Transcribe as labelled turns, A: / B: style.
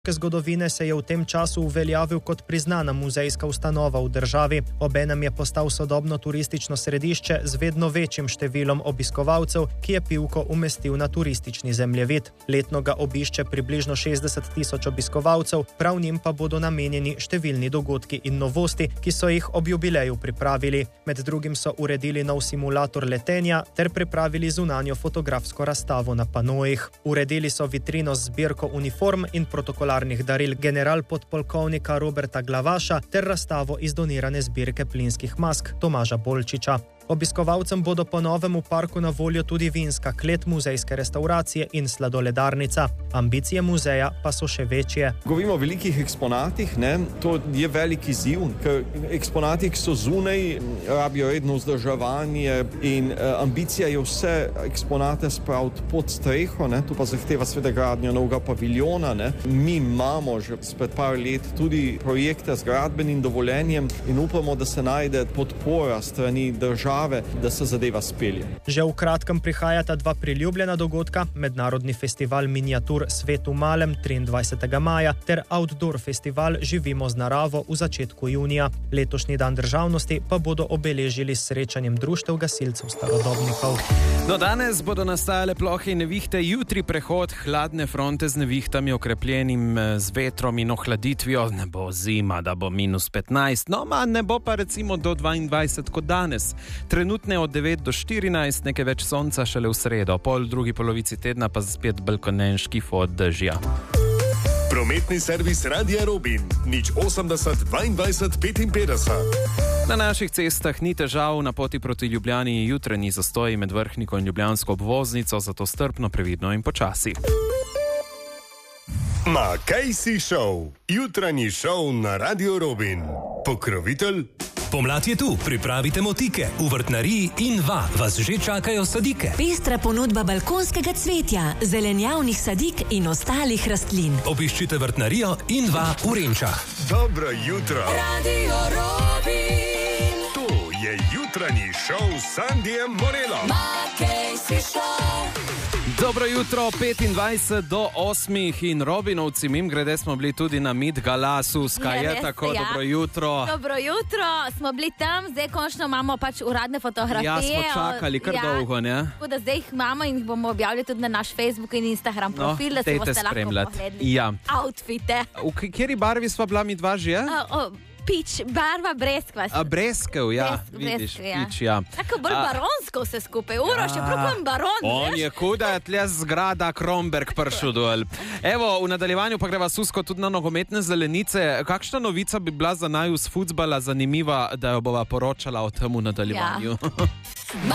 A: zgodovine se je v tem času uveljavil kot priznana muzejska ustanova v državi. Obenem je postal sodobno turistično središče z vedno večjim številom obiskovalcev, ki je Pivko umestil na turistični zemljevid. Letno ga obišče približno 60 000 obiskovalcev, prav njim pa bodo namenjeni številni dogodki in novosti, ki so jih ob jubileju pripravili. Med drugim so uredili nov simulator letenja ter pripravili zunanjo fotografsko razstavo na panojih. Uredili so vitrino z zbirko uniform in protokolarnih daril generalpodpolkovnika Roberta Glavaša ter razstavo iz donirane zbirke plinskih mask Tomaža Bolčiča. Obiskovalcem bodo po novem v parku na voljo tudi vinska klet, muzejske restauracije in sladoledarnica. Ambicije muzeja pa so še večje.
B: Govorimo o velikih eksponatih, to je velik izziv, ker eksponati, ki so zunaj, rabijo redno vzdrževanje in ambicija je vse eksponate spraviti pod streho, to pa zahteva seveda gradnjo novega paviljona. Mi imamo že spred par let tudi projekte z gradbenim dovoljenjem in upamo, da se najde podpora strani države, da se zadeva spelje.
A: Že v kratkem prihajata dva priljubljena dogodka, mednarodni festival miniatur Svet v malem 23. maja ter outdoor festival Živimo z naravo v začetku junija. Letošnji dan državnosti pa bodo obeležili s srečanjem društev gasilcev starodobnikov.
C: Do danes bodo nastajale plohe in nevihte, jutri prehod hladne fronte z nevihtami, okrepljenim z vetrom in ohladitvijo. Ne bo zima, da bo -15, ne bo pa recimo do 22 kot danes. Trenutne od 9 do 14, nekaj več sonca šele v sredo, pol drugi polovici tedna pa spet balkonenški od dežja.
D: Prometni servis Radia Robin, 080 22 55.
C: Na naših cestah ni težav, na poti proti Ljubljani jutranji zastoji med Vrhniko in ljubljansko obvoznico, zato strpno, previdno in počasi.
D: Makejsi šov, jutranji šov na Radio Robin. Pokrovitelj?
E: Pomlad je tu, pripravite motike. V vrtnariji Inva vas že čakajo sadike.
F: Pestra ponudba balkonskega cvetja, zelenjavnih sadik in ostalih rastlin.
E: Obiščite vrtnarijo Inva v Renčah.
D: Dobro jutro.
F: Radio Robin.
D: To je jutranji šov s Sandijem Morelom.
F: Makejsi šov.
C: Dobro jutro, 25 do 8 in Robinovci, mimogrede smo bili tudi na Mid Galasu, skaj je tako, ja. Dobro jutro.
G: Dobro jutro, smo bili tam, zdaj končno imamo pač uradne fotografije.
C: Ja, smo čakali kar dolgo, ne?
G: Tako da zdaj jih imamo in jih bomo objavili tudi na naš Facebook in Instagram profil, da se boste lahko pogledali.
C: Ja.
G: Outfite.
C: V kateri barvi sva bila mi dva že?
G: Peach, barva breskva.
C: Breskev, ja, vidiš, peach, ja.
G: Tako bolj baronsko vse skupaj, še prav baron.
C: On je kuda, je tle zgrada Kromberg prišel dol. Evo, v nadaljevanju pa greva Susko tudi na nogometne zelenice. Kakšna novica bi bila za naju z futbala zanimiva, da jo bova poročala o tem v nadaljevanju? Ja.